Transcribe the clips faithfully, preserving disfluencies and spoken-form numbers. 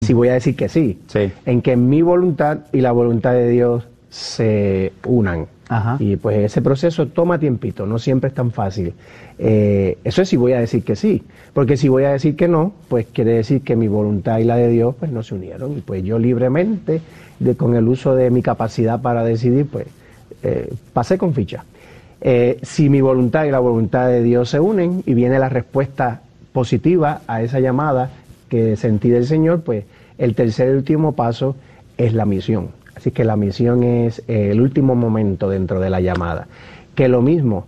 si voy a decir que sí, Sí. en que mi voluntad y la voluntad de Dios se unan. Ajá. Y pues ese proceso toma tiempito, no siempre es tan fácil. Eh, eso es si voy a decir que sí, porque si voy a decir que no, pues quiere decir que mi voluntad y la de Dios pues no se unieron. Y pues yo libremente, de, con el uso de mi capacidad para decidir, pues eh, pasé con ficha. Eh, si mi voluntad y la voluntad de Dios se unen y viene la respuesta positiva a esa llamada que sentí del Señor, pues el tercer y último paso es la misión. Así que la misión es eh, el último momento dentro de la llamada. Que lo mismo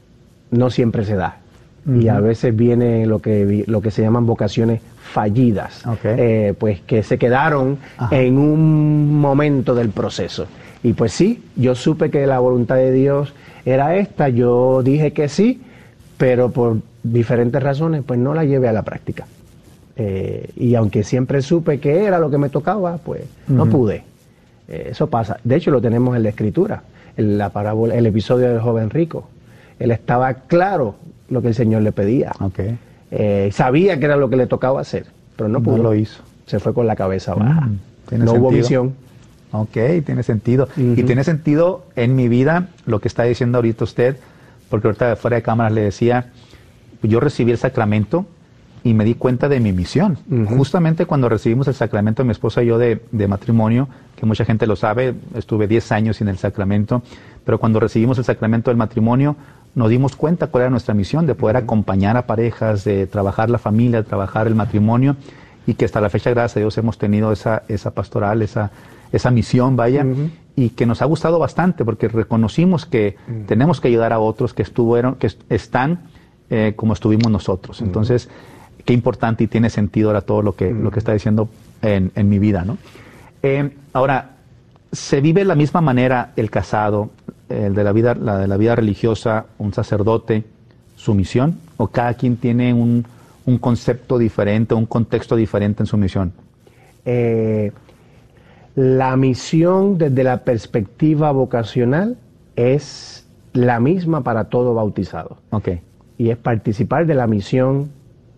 no siempre se da. Uh-huh. Y a veces viene lo que, lo que se llaman vocaciones fallidas. Okay. Eh, pues que se quedaron Ajá. en un momento del proceso. Y pues sí, yo supe que la voluntad de Dios era esta, yo dije que sí, pero por diferentes razones pues no la llevé a la práctica. Eh, y aunque siempre supe que era lo que me tocaba, pues uh-huh. no pude. Eso pasa. De hecho, lo tenemos en la Escritura, en la parábola, el episodio del joven rico. Él estaba claro lo que el Señor le pedía. Okay. Eh, sabía que era lo que le tocaba hacer, pero no pudo. No lo hizo. Se fue con la cabeza baja. Mm, no sentido. hubo visión. Ok, tiene sentido. Uh-huh. Y tiene sentido en mi vida lo que está diciendo ahorita usted, porque ahorita fuera de cámaras le decía, yo recibí el sacramento y me di cuenta de mi misión. Uh-huh. Justamente cuando recibimos el sacramento, mi esposa y yo, de, de matrimonio, que mucha gente lo sabe, estuve diez años sin el sacramento, pero cuando recibimos el sacramento del matrimonio, nos dimos cuenta cuál era nuestra misión, de poder uh-huh. acompañar a parejas, de trabajar la familia, de trabajar el matrimonio, y que hasta la fecha, gracias a Dios, hemos tenido esa, esa pastoral, esa, esa misión, vaya, uh-huh. y que nos ha gustado bastante, porque reconocimos que uh-huh. tenemos que ayudar a otros que estuvieron, que están eh, como estuvimos nosotros. Uh-huh. Entonces, qué importante y tiene sentido ahora todo lo que, mm. lo que está diciendo en, en mi vida, ¿no? Eh, ahora, ¿se vive de la misma manera el casado, el de la vida, la de la vida religiosa, un sacerdote, su misión? ¿O cada quien tiene un, un concepto diferente, un contexto diferente en su misión? Eh, la misión desde la perspectiva vocacional es la misma para todo bautizado. Okay. Y es participar de la misión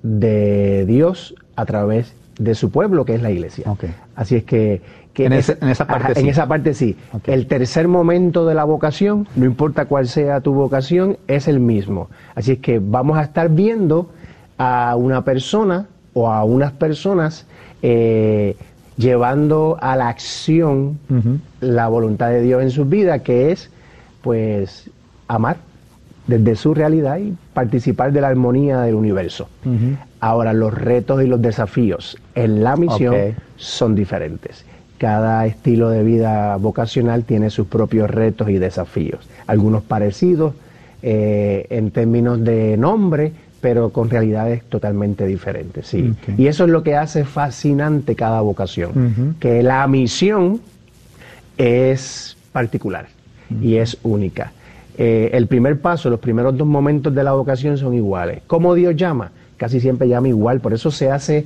de Dios a través de su pueblo, que es la iglesia. Okay. Así es que, que en, ese, ese, en esa parte ajá, sí. En esa parte sí. Okay. El tercer momento de la vocación, no importa cuál sea tu vocación, es el mismo. Así es que vamos a estar viendo a una persona o a unas personas eh, llevando a la acción uh-huh. la voluntad de Dios en sus vidas, que es pues amar desde su realidad y participar de la armonía del universo. Uh-huh. Ahora, los retos y los desafíos en la misión okay. son diferentes. Cada estilo de vida vocacional tiene sus propios retos y desafíos. Algunos parecidos eh, en términos de nombre, pero con realidades totalmente diferentes. Sí. Okay. Y eso es lo que hace fascinante cada vocación, uh-huh. que la misión es particular uh-huh. y es única. Eh, el primer paso, los primeros dos momentos de la vocación son iguales. ¿Cómo Dios llama? Casi siempre llama igual, por eso se hace,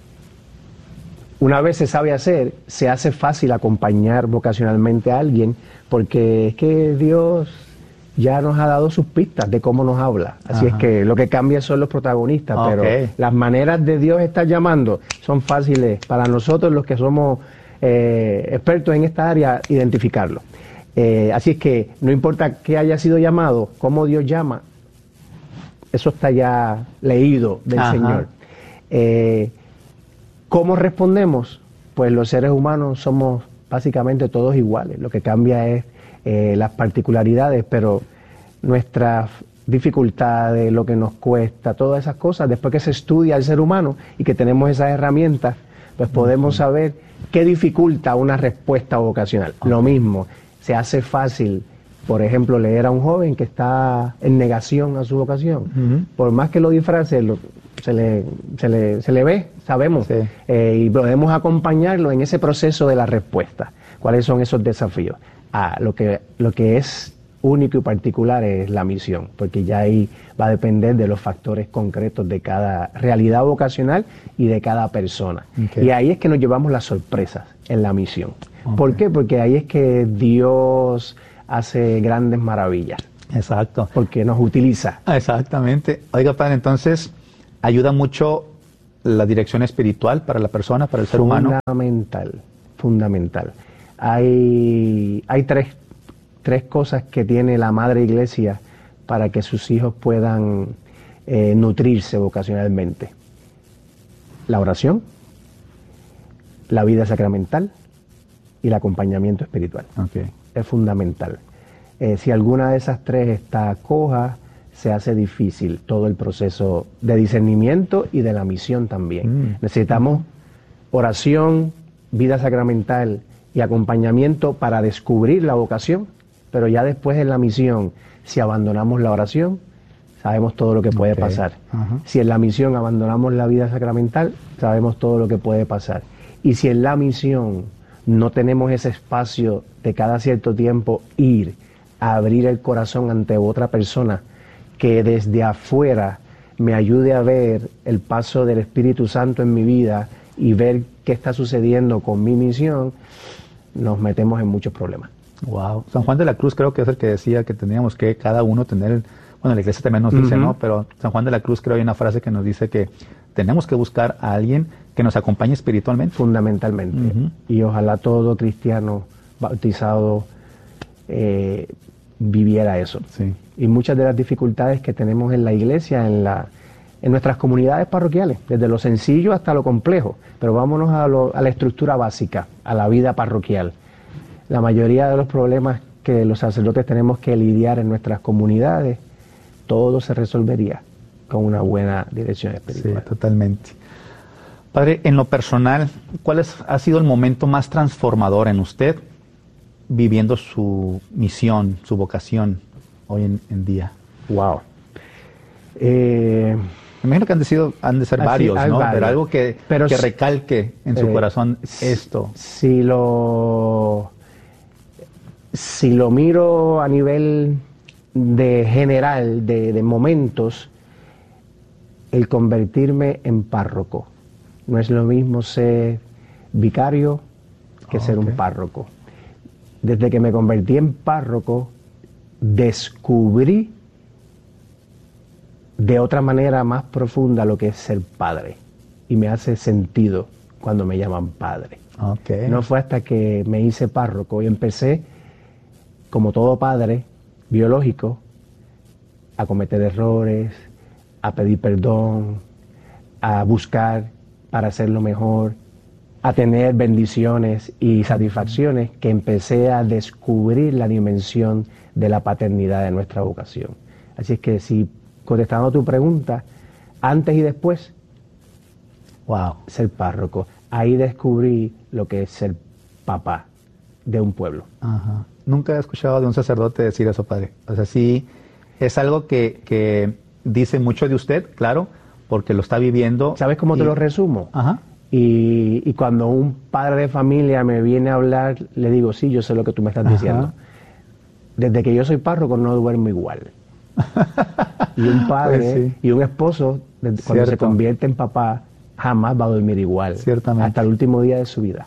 una vez se sabe hacer, se hace fácil acompañar vocacionalmente a alguien, porque es que Dios ya nos ha dado sus pistas de cómo nos habla. Así Ajá. es que lo que cambia son los protagonistas, okay. pero las maneras de Dios estar llamando son fáciles para nosotros los que somos eh, expertos en esta área, identificarlo. Eh, así es que no importa qué haya sido llamado, cómo Dios llama, eso está ya leído del Ajá. Señor. Eh, ¿Cómo respondemos? Pues los seres humanos somos básicamente todos iguales, lo que cambia es eh, las particularidades, pero nuestras dificultades, lo que nos cuesta, todas esas cosas, después que se estudia al ser humano y que tenemos esas herramientas, pues podemos uh-huh. saber qué dificulta una respuesta vocacional. Uh-huh. Lo mismo, se hace fácil, por ejemplo, leer a un joven que está en negación a su vocación. Uh-huh. Por más que lo disfrace, lo, se, le, se, le, se le ve, sabemos, sí. eh, y podemos acompañarlo en ese proceso de la respuesta. ¿Cuáles son esos desafíos? Ah, lo que, lo que es único y particular es la misión, porque ya ahí va a depender de los factores concretos de cada realidad vocacional y de cada persona. Okay. Y ahí es que nos llevamos las sorpresas en la misión. Okay. ¿Por qué? Porque ahí es que Dios hace grandes maravillas. Exacto. Porque nos utiliza. Exactamente. Oiga, padre, entonces ayuda mucho la dirección espiritual para la persona, para el ser humano? Fundamental, fundamental. Hay, hay tres, tres cosas que tiene la Madre Iglesia para que sus hijos puedan eh, nutrirse vocacionalmente. La oración, la vida sacramental y el acompañamiento espiritual. Okay. Es fundamental. Eh, si alguna de esas tres está coja, se hace difícil todo el proceso de discernimiento y de la misión también. Mm. Necesitamos oración, vida sacramental y acompañamiento para descubrir la vocación, pero ya después en la misión, si abandonamos la oración, sabemos todo lo que puede okay. pasar. Uh-huh. Si en la misión abandonamos la vida sacramental, sabemos todo lo que puede pasar. Y si en la misión no tenemos ese espacio de cada cierto tiempo ir a abrir el corazón ante otra persona que desde afuera me ayude a ver el paso del Espíritu Santo en mi vida y ver qué está sucediendo con mi misión, nos metemos en muchos problemas. Wow. San Juan de la Cruz creo que es el que decía que teníamos que cada uno tener, bueno, la iglesia también nos dice, uh-huh. ¿no? Pero San Juan de la Cruz creo hay una frase que nos dice que tenemos que buscar a alguien que nos acompañe espiritualmente. Fundamentalmente. Uh-huh. Y ojalá todo cristiano bautizado eh, viviera eso. Sí. Y muchas de las dificultades que tenemos en la iglesia, en la en nuestras comunidades parroquiales, desde lo sencillo hasta lo complejo, pero vámonos a, lo, a la estructura básica, a la vida parroquial. La mayoría de los problemas que los sacerdotes tenemos que lidiar en nuestras comunidades, todo se resolvería con una buena dirección espiritual. Sí, totalmente. Padre, en lo personal, ¿cuál es, ha sido el momento más transformador en usted viviendo su misión, su vocación hoy en, en día? Wow. Eh, Me imagino que han de, sido, han de ser así, varios, ¿no? Varios. Pero algo que, Pero que recalque en su eh, corazón esto. Si lo, si lo miro a nivel de general, de, de momentos, el convertirme en párroco. No es lo mismo ser vicario que okay. ser un párroco. Desde que me convertí en párroco, descubrí de otra manera más profunda lo que es ser padre. Y me hace sentido cuando me llaman padre. Okay. No fue hasta que me hice párroco y empecé, como todo padre biológico, a cometer errores, a pedir perdón, a buscar para hacerlo mejor, a tener bendiciones y satisfacciones, que empecé a descubrir la dimensión de la paternidad de nuestra vocación. Así es que si, contestando a tu pregunta, antes y después, wow, ser párroco, ahí descubrí lo que es ser papá de un pueblo. Ajá. Nunca he escuchado de un sacerdote decir eso, padre. O sea, sí, es algo que, que dice mucho de usted, claro, porque lo está viviendo. ¿Sabes cómo y... te lo resumo? Ajá. Y, y cuando un padre de familia me viene a hablar, le digo, sí, yo sé lo que tú me estás diciendo. Ajá. Desde que yo soy párroco no duermo igual. Y un padre pues sí. y un esposo, cuando Cierto. se convierte en papá, jamás va a dormir igual. Ciertamente. Hasta el último día de su vida.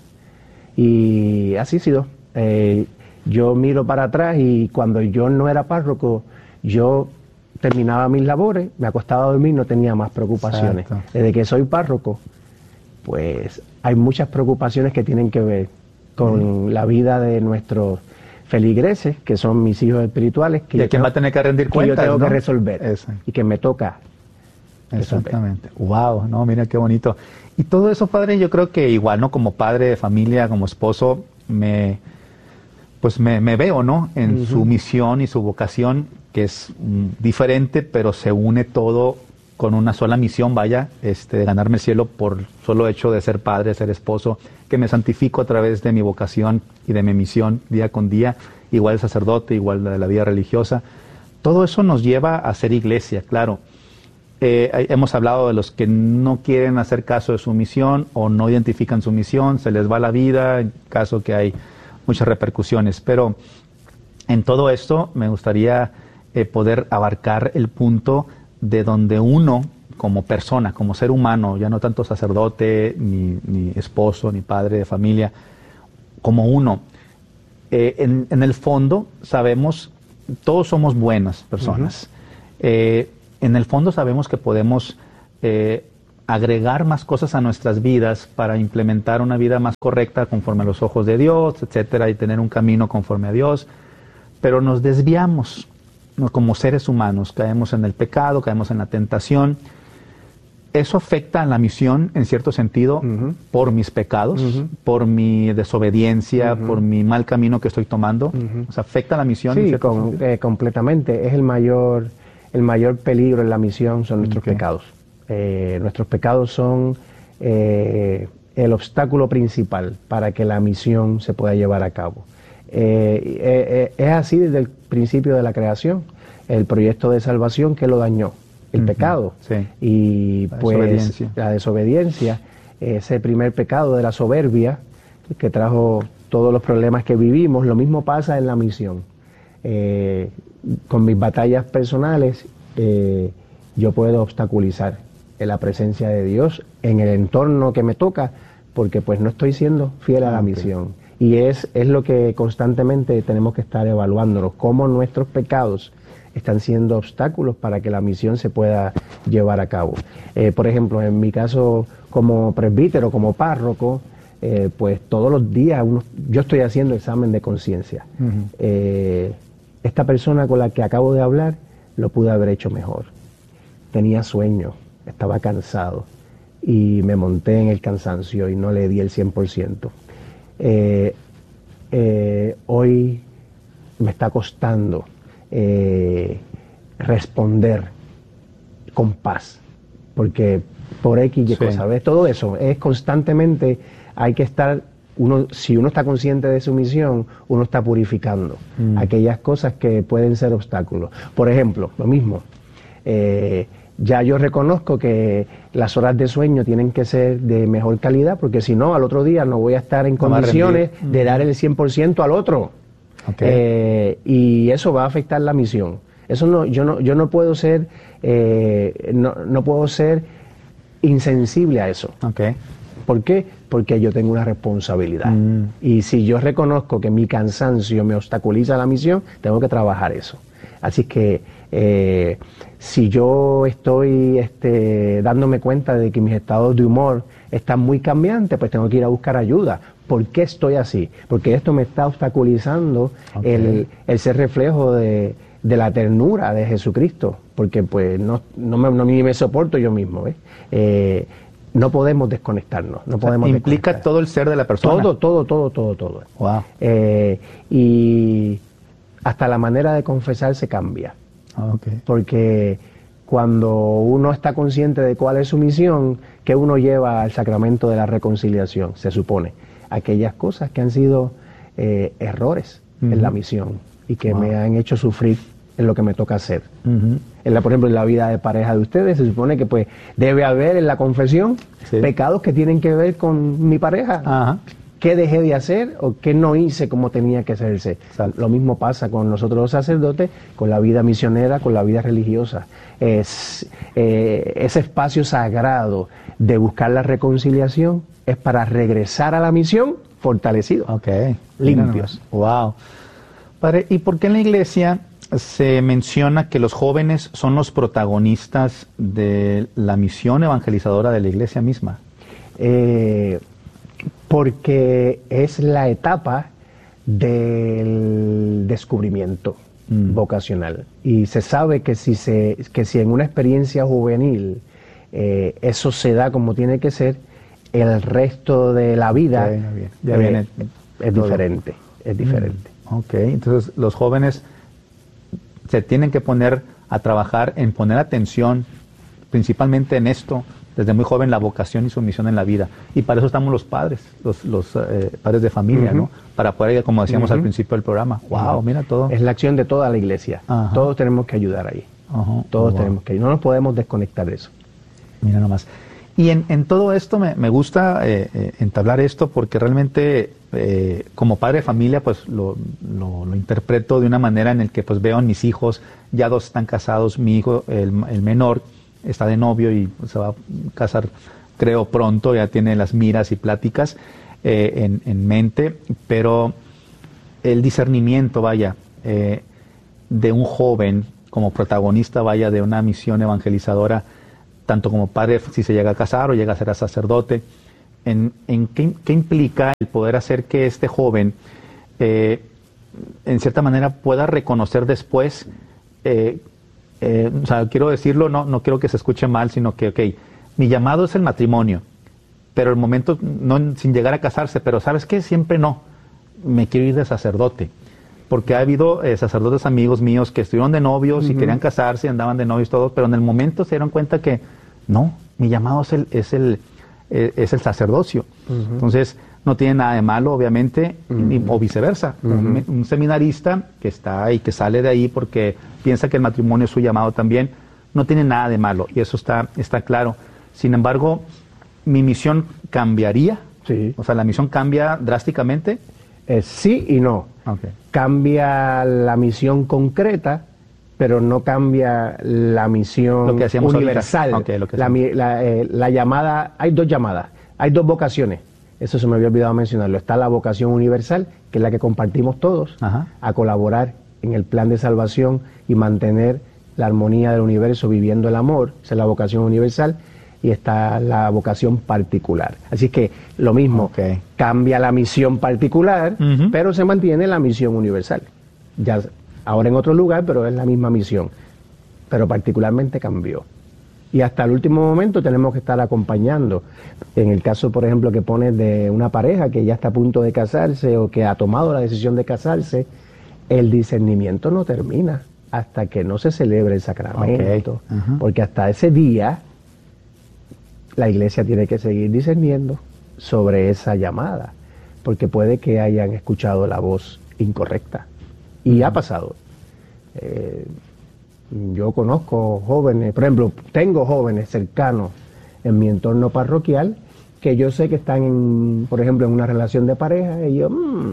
Y así ha sido. Eh, yo miro para atrás y cuando yo no era párroco, yo terminaba mis labores, me acostaba a dormir, no tenía más preocupaciones. Exacto. Desde que soy párroco, pues hay muchas preocupaciones que tienen que ver con mm. la vida de nuestros feligreses, que son mis hijos espirituales, que, ¿Y yo, quién tengo, va a tener que rendir que cuentas, yo tengo ¿no? que resolver Eso. y que me toca Exactamente. Resolver. Wow, no, mira qué bonito. Y todo eso, padre, yo creo que igual, ¿no? Como padre de familia, como esposo, me pues me, me veo, ¿no? En uh-huh. su misión y su vocación, que es um, diferente, pero se une todo con una sola misión, vaya, este, de ganarme el cielo por solo hecho de ser padre, ser esposo, que me santifico a través de mi vocación y de mi misión día con día, igual el sacerdote, igual de la vida religiosa. Todo eso nos lleva a ser iglesia, claro. Eh, hemos hablado de los que no quieren hacer caso de su misión o no identifican su misión, se les va la vida, en caso que hay muchas repercusiones. Pero en todo esto me gustaría eh, poder abarcar el punto de donde uno, como persona, como ser humano, ya no tanto sacerdote, ni, ni esposo, ni padre de familia, como uno, eh, en, en el fondo sabemos, todos somos buenas personas. Uh-huh. eh, en el fondo sabemos que podemos eh, agregar más cosas a nuestras vidas para implementar una vida más correcta conforme a los ojos de Dios, etcétera, y tener un camino conforme a Dios, pero nos desviamos, ¿no? Como seres humanos, caemos en el pecado, caemos en la tentación. Eso afecta a la misión, en cierto sentido, uh-huh. por mis pecados, uh-huh. por mi desobediencia, uh-huh. por mi mal camino que estoy tomando. Uh-huh. O sea, afecta a la misión. Sí, con, eh, completamente. Es el mayor, el mayor peligro en la misión son nuestros okay. pecados. Eh, nuestros pecados son eh, el obstáculo principal para que la misión se pueda llevar a cabo. Eh, eh, eh, es así desde el principio de la creación. El proyecto de salvación que lo dañó. El uh-huh. pecado sí. y la pues desobediencia. la desobediencia, ese primer pecado de la soberbia que trajo todos los problemas que vivimos. Lo mismo pasa en la misión. Eh, con mis batallas personales eh, yo puedo obstaculizar en la presencia de Dios en el entorno que me toca porque pues no estoy siendo fiel a la okay. misión, y es, es lo que constantemente tenemos que estar evaluándonos, cómo nuestros pecados están siendo obstáculos para que la misión se pueda llevar a cabo. Eh, por ejemplo, en mi caso como presbítero, como párroco, eh, pues todos los días uno, yo estoy haciendo examen de conciencia. Uh-huh. Eh, esta persona con la que acabo de hablar lo pude haber hecho mejor. Tenía sueño, estaba cansado y me monté en el cansancio y no le di el cien por ciento. Eh, eh, hoy me está costando Eh, responder con paz, porque por X y sí. cosas, ¿ves? Todo eso es constantemente, hay que estar, uno, si uno está consciente de su misión, uno está purificando mm. aquellas cosas que pueden ser obstáculos. Por ejemplo, lo mismo, eh, ya yo reconozco que las horas de sueño tienen que ser de mejor calidad, porque si no, al otro día no voy a estar en condiciones de dar el cien por ciento al otro. Okay. Eh, y eso va a afectar la misión. Eso no, yo no, yo no puedo ser, eh, no, no puedo ser insensible a eso. Okay. ¿Por qué? Porque yo tengo una responsabilidad. Mm. Y si yo reconozco que mi cansancio me obstaculiza la misión, tengo que trabajar eso. Así que eh, si yo estoy este, dándome cuenta de que mis estados de humor están muy cambiantes, pues tengo que ir a buscar ayuda. ¿Por qué estoy así? Porque esto me está obstaculizando okay. el, el ser reflejo de, de la ternura de Jesucristo, porque pues no, no, me, no me soporto yo mismo. ¿ves? Eh, no podemos desconectarnos. No o sea, podemos implica desconectar. todo el ser de la persona. Todo, todo, todo, todo, todo. Wow. Eh, y hasta la manera de confesarse cambia. Ah, okay. Porque cuando uno está consciente de cuál es su misión, que uno lleva al sacramento de la reconciliación, se supone. Aquellas cosas que han sido eh, errores uh-huh. en la misión y que wow. me han hecho sufrir en lo que me toca hacer. Uh-huh. En la, por ejemplo, en la vida de pareja de ustedes, se supone que pues debe haber en la confesión sí. pecados que tienen que ver con mi pareja. Uh-huh. ¿Qué dejé de hacer o qué no hice como tenía que hacerse? Exacto. Lo mismo pasa con nosotros los sacerdotes, con la vida misionera, con la vida religiosa. Es, eh, ese espacio sagrado de buscar la reconciliación es para regresar a la misión fortalecidos, okay. limpios. Wow. Padre, ¿y por qué en la iglesia se menciona que los jóvenes son los protagonistas de la misión evangelizadora de la iglesia misma? Eh, porque es la etapa del descubrimiento mm. vocacional. Y se sabe que si, se, que si en una experiencia juvenil eh, eso se da como tiene que ser, el resto de la vida ya viene, ya eh, viene es todo. diferente. Es diferente. Mm. Ok, entonces los jóvenes se tienen que poner a trabajar en poner atención principalmente en esto, desde muy joven, la vocación y su misión en la vida. Y para eso estamos los padres, los, los eh, padres de familia, uh-huh. ¿no? Para poder, como decíamos uh-huh. al principio del programa, wow, uh-huh. mira todo. Es la acción de toda la iglesia. Uh-huh. Todos tenemos que ayudar ahí. Uh-huh. Todos wow. tenemos que ayudar. No nos podemos desconectar de eso. Mira nomás. Y en, en todo esto me, me gusta eh, eh, entablar esto porque realmente eh, como padre de familia pues lo, lo, lo interpreto de una manera en el que pues veo a mis hijos, ya dos están casados, mi hijo, el, el menor, está de novio y se va a casar, creo, pronto, ya tiene las miras y pláticas eh, en, en mente, pero el discernimiento, vaya, eh, de un joven como protagonista, vaya, de una misión evangelizadora, tanto como padre, si se llega a casar o llega a ser sacerdote, en, en qué, qué implica el poder hacer que este joven, eh, en cierta manera, pueda reconocer después, eh, eh, o sea, quiero decirlo, no, no quiero que se escuche mal, sino que, ok, mi llamado es el matrimonio, pero el momento, no sin llegar a casarse, pero ¿sabes qué? Siempre no, me quiero ir de sacerdote. Porque ha habido eh, sacerdotes amigos míos que estuvieron de novios uh-huh. y querían casarse, andaban de novios todos, pero en el momento se dieron cuenta que no, mi llamado es el, es el, eh, es el sacerdocio. Uh-huh. Entonces, no tiene nada de malo, obviamente, uh-huh. ni, o viceversa. Uh-huh. Un, un seminarista que está y que sale de ahí porque piensa que el matrimonio es su llamado también, no tiene nada de malo, y eso está, está claro. Sin embargo, mi misión cambiaría, sí. o sea, la misión cambia drásticamente. Eh, sí y no. Okay. Cambia la misión concreta, pero no cambia la misión lo que hacíamos universal. Okay, lo que la, la, eh, la llamada, hay dos llamadas, hay dos vocaciones. Eso se me había olvidado mencionarlo. Está la vocación universal, que es la que compartimos todos, Ajá. a colaborar en el plan de salvación y mantener la armonía del universo viviendo el amor. Esa es la vocación universal. Y está la vocación particular. Así que lo mismo, okay. cambia la misión particular, uh-huh. pero se mantiene la misión universal. Ya ahora en otro lugar, pero es la misma misión. Pero particularmente cambió. Y hasta el último momento tenemos que estar acompañando. En el caso, por ejemplo, que pones de una pareja que ya está a punto de casarse o que ha tomado la decisión de casarse, el discernimiento no termina hasta que no se celebre el sacramento. Okay. Uh-huh. Porque hasta ese día la iglesia tiene que seguir discerniendo sobre esa llamada, porque puede que hayan escuchado la voz incorrecta. Y ha pasado. Eh, yo conozco jóvenes, por ejemplo, tengo jóvenes cercanos en mi entorno parroquial que yo sé que están, en, por ejemplo, en una relación de pareja y yo,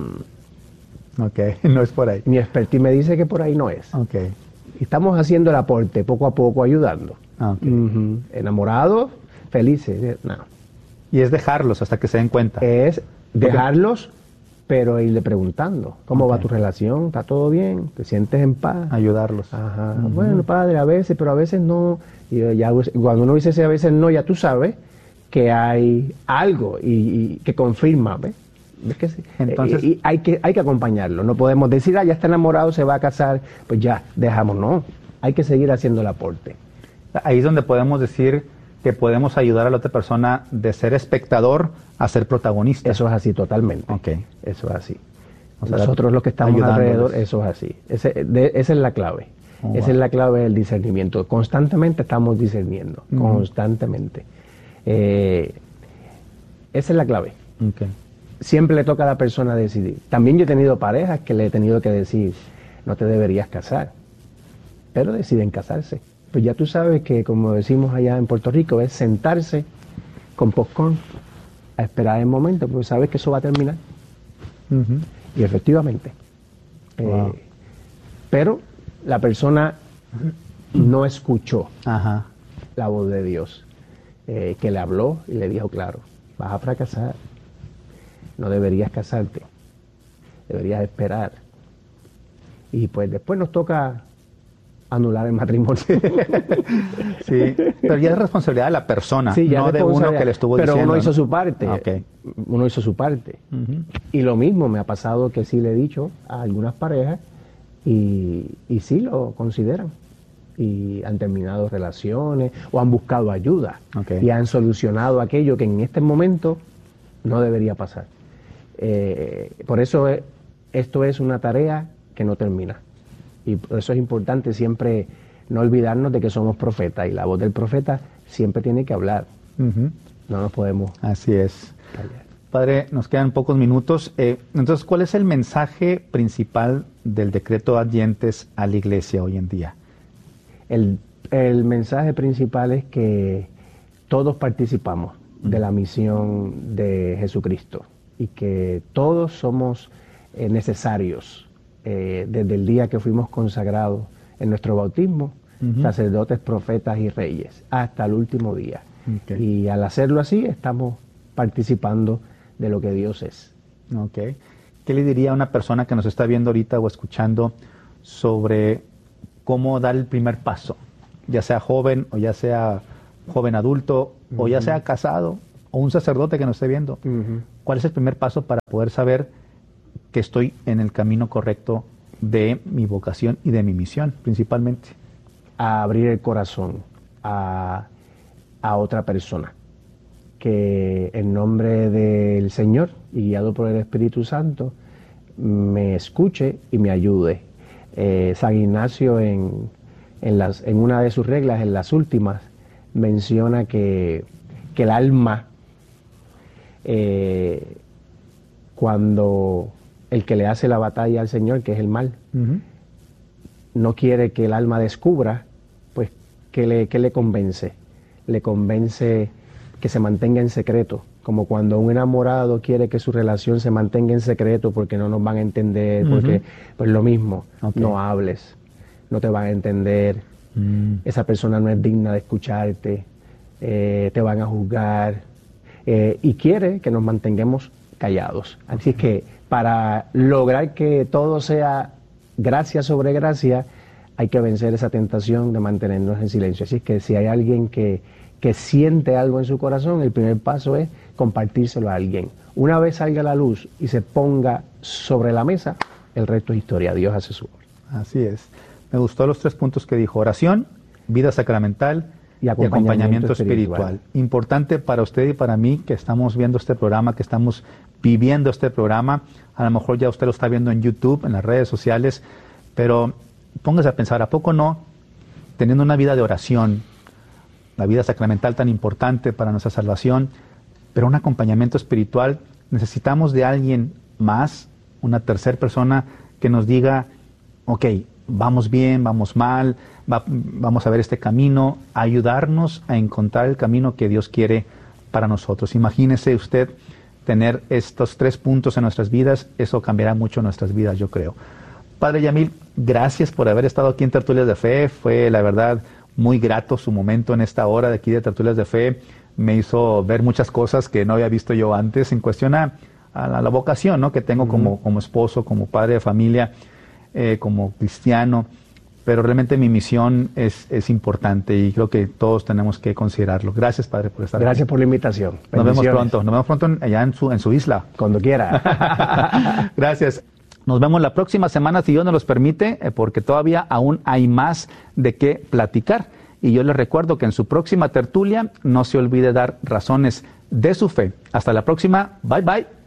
mmm, ok, no es por ahí. Mi expertise me dice que por ahí no es. Okay. Estamos haciendo el aporte, poco a poco, ayudando. Okay. Uh-huh. Enamorados, felices, no. Y es dejarlos hasta que se den cuenta. Es dejarlos, pero irle preguntando, ¿cómo okay. va tu relación? ¿Está todo bien? ¿Te sientes en paz? Ayudarlos. Ajá. Uh-huh. Bueno, padre, a veces, pero a veces no. Y ya, cuando uno dice ese a veces no, ya tú sabes que hay algo y, y que confirma, ¿ves? ¿Ves que sí? Entonces, y, y hay que hay que acompañarlo. No podemos decir, ah, ya está enamorado, se va a casar, pues ya, dejamos. No, hay que seguir haciendo el aporte. Ahí es donde podemos decir que podemos ayudar a la otra persona de ser espectador a ser protagonista. Eso es así, totalmente. Okay. Eso es así. O sea, nosotros los que estamos alrededor, eso es así. Ese, de, esa es la clave. Oh, esa wow. es la clave del discernimiento. Constantemente estamos discerniendo, uh-huh. constantemente. Eh, esa es la clave. Okay. Siempre le toca a la persona decidir. También yo he tenido parejas que le he tenido que decir, no te deberías casar, pero deciden casarse. Pues ya tú sabes que, como decimos allá en Puerto Rico, es sentarse con popcorn a esperar el momento, porque sabes que eso va a terminar. Uh-huh. Y efectivamente. Wow. Eh, pero la persona no escuchó Ajá. la voz de Dios, eh, que le habló y le dijo, claro, vas a fracasar, no deberías casarte, deberías esperar. Y pues después nos toca anular el matrimonio. Sí, pero ya es responsabilidad de la persona, sí, no de uno que le estuvo pero diciendo. Pero uno hizo su parte. Okay. Uno hizo su parte. Uh-huh. Y lo mismo me ha pasado que sí le he dicho a algunas parejas y, y sí lo consideran. Y han terminado relaciones o han buscado ayuda. Okay. Y han solucionado aquello que en este momento no debería pasar. Eh, por eso es, esto es una tarea que no termina. Y por eso es importante siempre no olvidarnos de que somos profetas y la voz del profeta siempre tiene que hablar. Uh-huh. No nos podemos Así es. callar. Padre, nos quedan pocos minutos. Eh, entonces, ¿cuál es el mensaje principal del decreto Ad Gentes a la Iglesia hoy en día? El, el mensaje principal es que todos participamos uh-huh. de la misión de Jesucristo y que todos somos eh, necesarios. Eh, desde el día que fuimos consagrados en nuestro bautismo, uh-huh. sacerdotes, profetas y reyes, hasta el último día. Okay. Y al hacerlo así, estamos participando de lo que Dios es. Okay. ¿Qué le diría a una persona que nos está viendo ahorita o escuchando sobre cómo dar el primer paso? Ya sea joven o ya sea joven adulto, uh-huh. o ya sea casado, o un sacerdote que nos esté viendo, uh-huh. ¿cuál es el primer paso para poder saber que estoy en el camino correcto de mi vocación y de mi misión, principalmente? A abrir el corazón a, a otra persona, que en nombre del Señor y guiado por el Espíritu Santo me escuche y me ayude. Eh, San Ignacio en, en, las, en una de sus reglas, en las últimas, menciona que, que el alma, eh, cuando el que le hace la batalla al Señor, que es el mal, uh-huh. no quiere que el alma descubra, pues, ¿qué le, qué le convence? Le convence que se mantenga en secreto, como cuando un enamorado quiere que su relación se mantenga en secreto porque no nos van a entender, uh-huh. porque pues lo mismo, okay. no hables, no te van a entender, uh-huh. esa persona no es digna de escucharte, eh, te van a juzgar, eh, y quiere que nos mantengamos callados. Así es que para lograr que todo sea gracia sobre gracia, hay que vencer esa tentación de mantenernos en silencio. Así es que si hay alguien que, que siente algo en su corazón, el primer paso es compartírselo a alguien. Una vez salga a la luz y se ponga sobre la mesa, el resto es historia. Dios hace su obra. Así es. Me gustó los tres puntos que dijo: oración, vida sacramental y acompañamiento, y acompañamiento espiritual. espiritual. Importante para usted y para mí que estamos viendo este programa, que estamos viviendo este programa. A lo mejor ya usted lo está viendo en YouTube, en las redes sociales, pero póngase a pensar, ¿a poco no? Teniendo una vida de oración, la vida sacramental tan importante para nuestra salvación, pero un acompañamiento espiritual, necesitamos de alguien más, una tercera persona que nos diga, ok, vamos bien, vamos mal, va, vamos a ver este camino, ayudarnos a encontrar el camino que Dios quiere para nosotros. Imagínese usted tener estos tres puntos en nuestras vidas, eso cambiará mucho nuestras vidas, yo creo. Padre Yamil, gracias por haber estado aquí en Tertulias de Fe. Fue, la verdad, muy grato su momento en esta hora de aquí de Tertulias de Fe. Me hizo ver muchas cosas que no había visto yo antes en cuestión a, a la, la vocación, ¿no?, que tengo uh-huh. como, como esposo, como padre de familia, eh, como cristiano. Pero realmente mi misión es, es importante y creo que todos tenemos que considerarlo. Gracias, Padre, por estar aquí. Gracias por la invitación. Nos vemos pronto. Nos vemos pronto en, allá en su, en su isla. Cuando quiera. Gracias. Nos vemos la próxima semana, si Dios nos los permite, eh, porque todavía aún hay más de qué platicar. Y yo les recuerdo que en su próxima tertulia no se olvide dar razones de su fe. Hasta la próxima. Bye, bye.